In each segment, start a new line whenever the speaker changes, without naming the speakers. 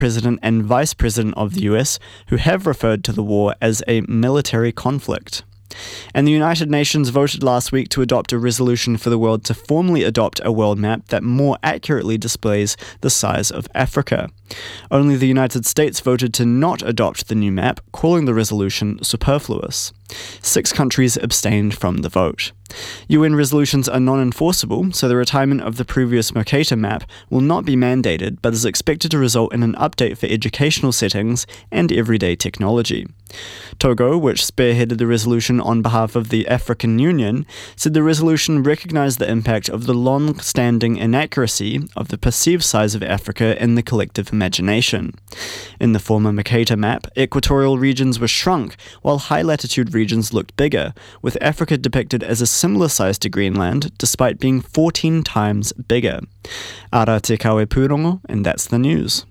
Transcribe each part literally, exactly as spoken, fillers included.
President and Vice President of the U S, who have referred to the war as a military conflict. And the United Nations voted last week to adopt a resolution for the world to formally adopt a world map that more accurately displays the size of Africa. Only the United States voted to not adopt the new map, calling the resolution superfluous. Six countries abstained from the vote. U N resolutions are non-enforceable, so the retirement of the previous Mercator map will not be mandated, but is expected to result in an update for educational settings and everyday technology. Togo, which spearheaded the resolution on behalf of the African Union, said the resolution recognised the impact of the long-standing inaccuracy of the perceived size of Africa in the collective imagination. In the former Mercator map, equatorial regions were shrunk, while high-latitude regions looked bigger, with Africa depicted as a similar size to Greenland, despite being fourteen times bigger. Ara te kawe pūrongo, and that's the news.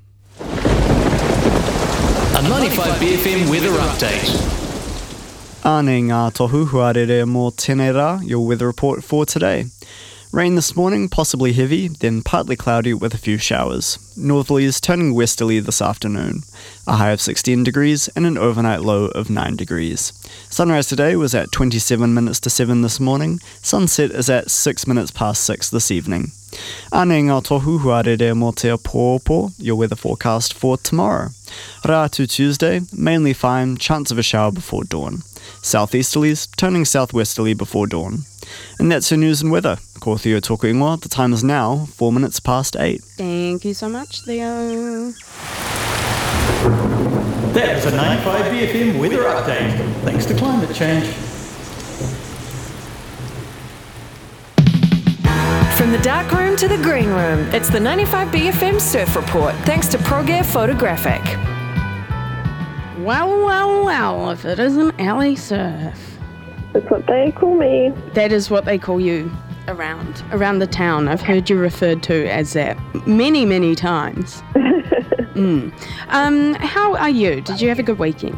A ninety-five B F M weather update.
Ane ngā tohu huarere mō tēnei rā, your weather report for today. Rain this morning, possibly heavy, then partly cloudy with a few showers. Northerlies turning westerly this afternoon. A high of sixteen degrees and an overnight low of nine degrees. Sunrise today was at twenty-seven minutes to seven this morning. Sunset is at six minutes past six this evening. Ane ngā tohu huarere mō te pōpō, your weather forecast for tomorrow. Rātu Tuesday, mainly fine, chance of a shower before dawn. Southeasterlies, turning southwesterly before dawn. And that's your news and weather. Ko Theo tōku ingoa, the time is now four minutes past eight.
Thank you so much, Theo.
That was a ninety-five B F M weather update. Thanks to climate change.
From the dark room to the green room, it's the ninety-five B F M Surf Report, thanks to ProGear Photographic.
Well, well, well, if it isn't Ellie Surf.
That's what they call me.
That is what they call you around around the town. I've heard you referred to as that many, many times. mm. Um, how are you? Did you have a good weekend?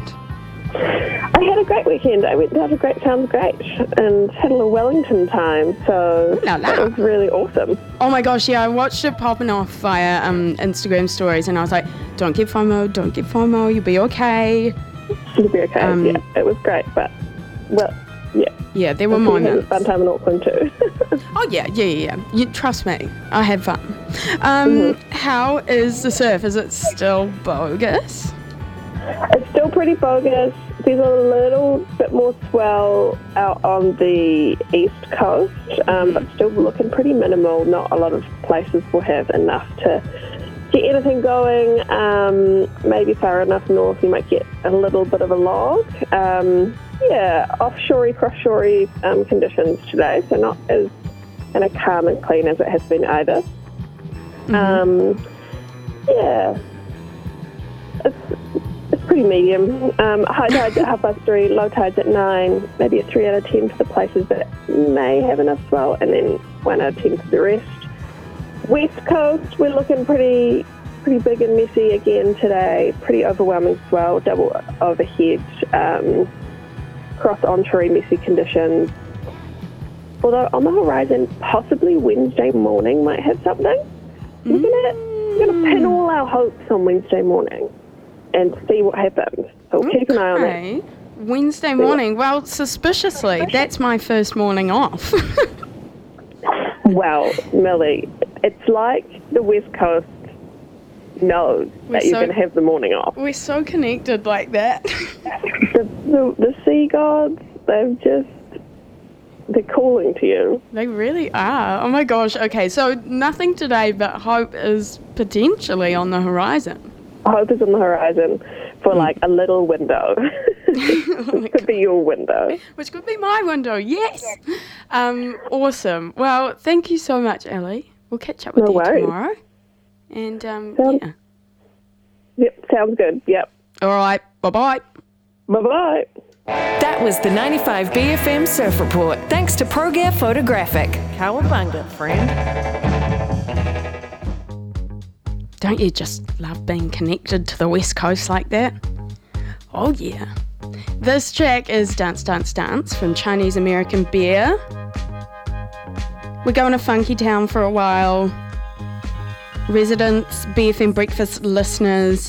I had a great weekend. I went down to Great Sounds Great and had a little Wellington time, so
la, la.
That was really awesome.
Oh my gosh, yeah, I watched it popping off via um, Instagram stories, and I was like, don't get FOMO, don't get FOMO, you'll be okay.
You'll be okay,
um,
yeah. It was great, but, well, yeah.
Yeah, there were
I
moments.
had a fun time in Auckland too.
Oh yeah, yeah, yeah, yeah. You, trust me, I had fun. Um, mm-hmm. How is the surf? Is it still bogus?
It's still pretty bogus. There's a little bit more swell out on the east coast, um, but still looking pretty minimal. Not a lot of places will have enough to get anything going. Um, maybe far enough north you might get a little bit of a log. Um, yeah, offshorey, cross-shorey um, conditions today, so not as kind of calm and clean as it has been either. Mm-hmm. Um, yeah, it's It's pretty medium. Um, high tides at half past three, low tides at nine, maybe a three out of ten for the places that may have enough swell, and then one out of ten for the rest. West Coast, we're looking pretty pretty big and messy again today. Pretty overwhelming swell, double overhead, um, cross-onshore messy conditions. Although on the horizon, possibly Wednesday morning might have something. Mm. We're gonna we're gonna pin all our hopes on Wednesday morning and see what happens. So we'll keep an eye on
Okay.
that.
Wednesday morning. Well, suspiciously, that's my first morning off.
Well, Millie, it's like the West Coast knows
We're
that you're
so-
going to have the morning off.
We're so connected like that.
The, the, the sea gods, they've just, they're calling to you.
They really are. Oh my gosh. Okay, so nothing today, but hope is potentially on the horizon.
Hope is on the horizon for
Mm.
like a little window. This could be your window.
Which could be my window, yes. Um, awesome. Well, thank you so much, Ellie. We'll catch up with
No
you
worries.
tomorrow. And, um,
Sounds-
yeah.
Yep, sounds good. Yep.
All right. Bye-bye.
Bye-bye.
That was the ninety-five B F M Surf Report, thanks to ProGear Photographic. Cowabunga, friend.
Don't you just love being connected to the West Coast like that? Oh, yeah. This track is Dance, Dance, Dance from Chinese American Bear. We're going to Funky Town for a while. residents, B F M Breakfast listeners.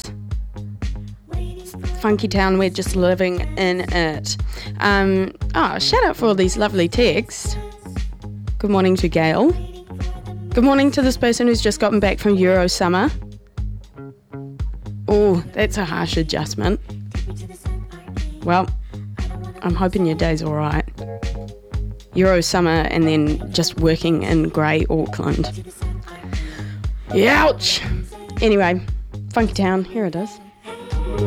Funky Town, we're just living in it. Um, oh, shout out for all these lovely texts. Good morning to Gail. Good morning to this person who's just gotten back from Euro Summer. Oh, that's a harsh adjustment. Well, I'm hoping your day's all right. Euro Summer and then just working in grey Auckland. Ouch! Anyway, Funky Town, here it is.